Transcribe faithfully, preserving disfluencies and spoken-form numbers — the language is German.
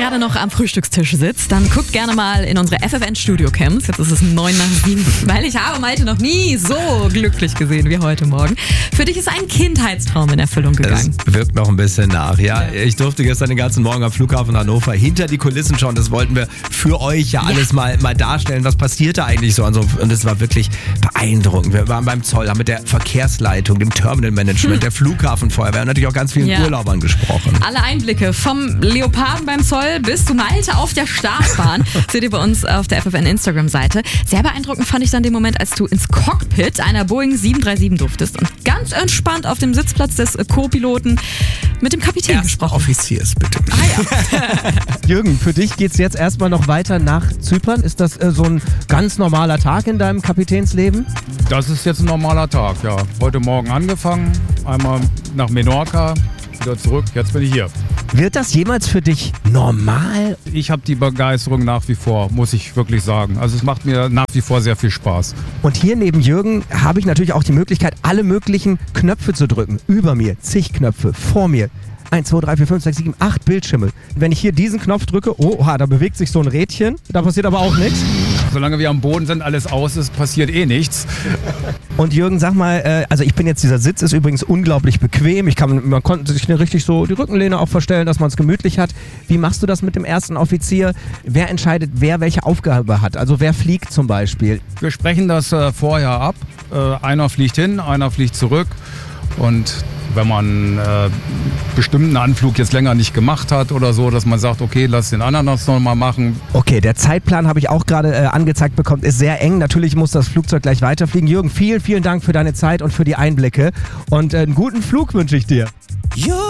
gerade noch am Frühstückstisch sitzt, dann guckt gerne mal in unsere F F N-Studio-Cams. Jetzt ist es neun nach sieben, weil ich habe Malte noch nie so glücklich gesehen wie heute Morgen. Für dich ist ein Kindheitstraum in Erfüllung gegangen. Es wirkt noch ein bisschen nach, ja. Ich durfte gestern den ganzen Morgen am Flughafen Hannover hinter die Kulissen schauen. Das wollten wir für euch ja, ja. alles mal, mal darstellen. Was passiert da eigentlich so? Und es war wirklich beeindruckend. Wir waren beim Zoll, haben mit der Verkehrsleitung, dem Terminalmanagement, hm. der Flughafenfeuerwehr und natürlich auch ganz vielen ja. Urlaubern gesprochen. Alle Einblicke vom Leoparden beim Zoll bis zu Malte auf der Startbahn seht ihr bei uns auf der F F N Instagram-Seite. Sehr beeindruckend fand ich dann den Moment, als du ins Cockpit einer Boeing sieben drei sieben durftest und ganz entspannt auf dem Sitzplatz des Co-Piloten mit dem Kapitän Erst gesprochen. Offiziers, bitte. Ah, ja. Jürgen, für dich geht's jetzt erstmal noch weiter nach Zypern. Ist das äh, so ein ganz normaler Tag in deinem Kapitänsleben? Das ist jetzt ein normaler Tag, ja. Heute Morgen angefangen, einmal nach Menorca, wieder zurück, jetzt bin ich hier. Wird das jemals für dich normal? Ich habe die Begeisterung nach wie vor, muss ich wirklich sagen. Also es macht mir nach wie vor sehr viel Spaß. Und hier neben Jürgen habe ich natürlich auch die Möglichkeit, alle möglichen Knöpfe zu drücken. Über mir, zig Knöpfe, vor mir. eins, zwei, drei, vier, fünf, sechs, sieben, acht Bildschirme. Wenn ich hier diesen Knopf drücke, oh, oha, da bewegt sich so ein Rädchen. Da passiert aber auch nichts. Solange wir am Boden sind, alles aus ist, passiert eh nichts. Und Jürgen, sag mal, äh, also ich bin jetzt, dieser Sitz ist übrigens unglaublich bequem. Ich kann, man konnte sich richtig so die Rückenlehne auch verstellen, dass man es gemütlich hat. Wie machst du das mit dem ersten Offizier? Wer entscheidet, wer welche Aufgabe hat? Also wer fliegt zum Beispiel? Wir sprechen das äh, vorher ab. Äh, einer fliegt hin, einer fliegt zurück. Und wenn man äh, bestimmten Anflug jetzt länger nicht gemacht hat oder so, dass man sagt, okay, lass den anderen das nochmal machen. Okay, der Zeitplan habe ich auch gerade äh, angezeigt bekommen, ist sehr eng. Natürlich muss das Flugzeug gleich weiterfliegen. Jürgen, vielen, vielen Dank für deine Zeit und für die Einblicke. Und äh, einen guten Flug wünsche ich dir.